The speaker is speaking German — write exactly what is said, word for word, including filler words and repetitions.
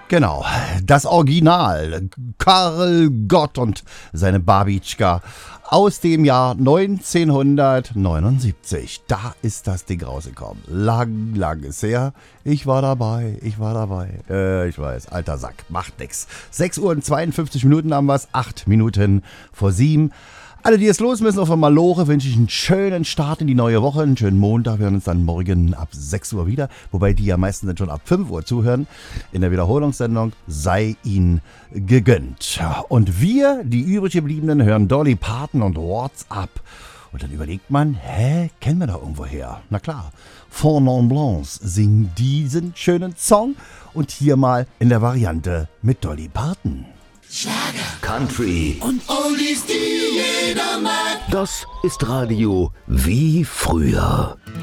Genau, das Original, Karel Gott und seine Babitschka aus dem Jahr neunzehnhundertneunundsiebzig. Da ist das Ding rausgekommen. Lang, lang ist her. Ich war dabei, ich war dabei. Äh, ich weiß, alter Sack, macht nix. sechs Uhr und zweiundfünfzig Minuten haben wir's, acht Minuten vor sieben. Alle, die jetzt los müssen auf der Malore, wünsche ich einen schönen Start in die neue Woche, einen schönen Montag. Wir hören uns dann morgen ab sechs Uhr wieder, wobei die ja meistens dann schon ab fünf Uhr zuhören. In der Wiederholungssendung sei ihnen gegönnt. Und wir, die übrig gebliebenen, hören Dolly Parton und What's Up. Und dann überlegt man, hä, kennen wir da irgendwo her? Na klar, Four Non Blondes singen diesen schönen Song und hier mal in der Variante mit Dolly Parton. Schlager, Country und Oldies, die jeder mag. Das ist Radio wie früher.